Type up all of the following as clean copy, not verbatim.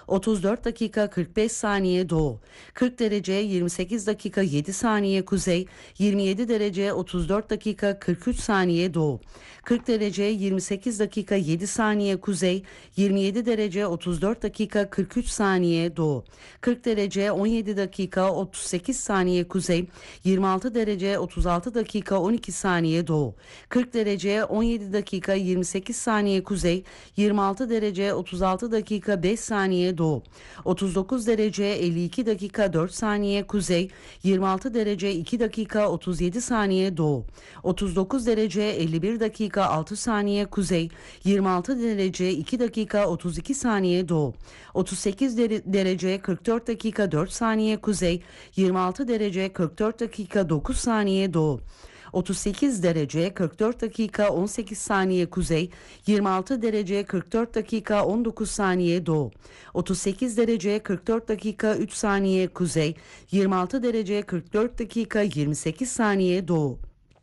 34 dakika 45 saniye doğu, 40 derece 28 dakika 7 saniye kuzey, 27 derece 34 dakika 43 saniye doğu, 40 derece 28 dakika 7 saniye kuzey, 27 derece 34 dakika 43 saniye doğu, 40 derece 17 dakika 38 saniye kuzey, 26 derece 36 dakika 12 saniye doğu, 40 derece 17 dakika 28 saniye kuzey, 26 derece 36 dakika 5 saniye doğu, 39 derece 52 dakika 4 saniye kuzey, 26 derece 2 dakika 37 saniye doğu, 39 derece 51 dakika 6 saniye kuzey, 26 derece 2 dakika 32 saniye doğu, 38 derece 44 dakika 4 saniye kuzey, 26 derece 44 dakika 9 saniye doğu, 38 derece 44 dakika 18 saniye kuzey, 26 derece 44 dakika 19 saniye doğu, 38 derece 44 dakika 3 saniye kuzey, 26 derece 44 dakika 28 saniye doğu,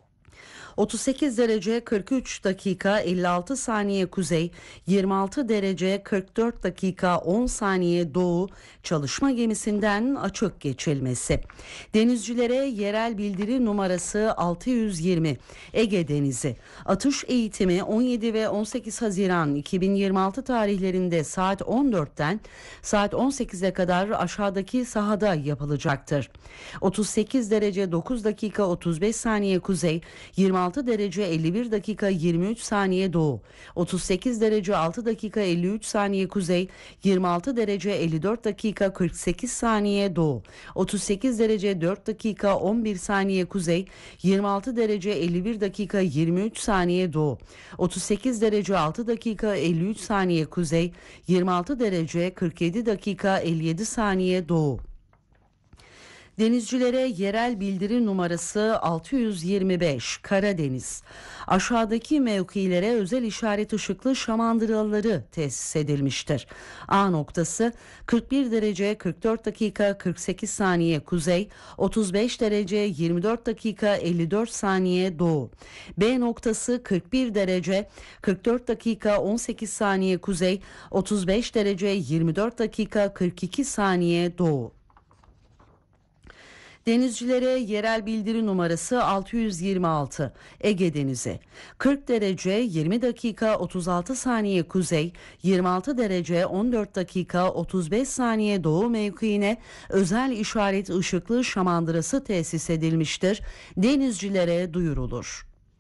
38 derece 43 dakika 56 saniye kuzey, 26 derece 44 dakika 10 saniye doğu çalışma gemisinden açık geçilmesi. Denizcilere yerel bildiri numarası 620 Ege Denizi. Atış eğitimi 17 ve 18 Haziran 2026 tarihlerinde saat 14'ten saat 18'e kadar aşağıdaki sahada yapılacaktır. 38 derece 9 dakika 35 saniye kuzey, 26 derece 51 dakika 23 saniye doğu, 38 derece 6 dakika 53 saniye kuzey, 26 derece 54 dakika 48 saniye doğu, 38 derece 4 dakika 11 saniye kuzey, 26 derece 51 dakika 23 saniye doğu, 38 derece 6 dakika 53 saniye kuzey, 26 derece 47 dakika 57 saniye doğu. Denizcilere yerel bildiri numarası 625 Karadeniz. Aşağıdaki mevkilere özel işaret ışıklı şamandıraları tesis edilmiştir. A noktası 41 derece 44 dakika 48 saniye kuzey, 35 derece 24 dakika 54 saniye doğu. B noktası 41 derece 44 dakika 18 saniye kuzey, 35 derece 24 dakika 42 saniye doğu. Denizcilere yerel bildiri numarası 626 Ege Denizi. 40 derece 20 dakika 36 saniye kuzey, 26 derece 14 dakika 35 saniye doğu mevkiine özel işaret ışıklı şamandırası tesis edilmiştir. Denizcilere duyurulur.